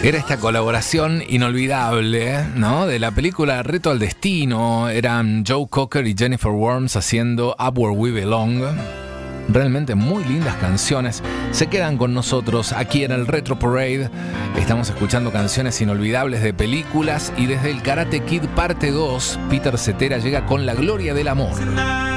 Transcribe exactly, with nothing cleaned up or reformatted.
Era esta colaboración inolvidable, ¿no? De la película Reto al Destino. Eran Joe Cocker y Jennifer Warnes haciendo Up Where We Belong. Realmente muy lindas canciones. Se quedan con nosotros aquí en el Retro Parade. Estamos escuchando canciones inolvidables de películas. Y desde el Karate Kid parte dos, Peter Cetera llega con La Gloria del Amor.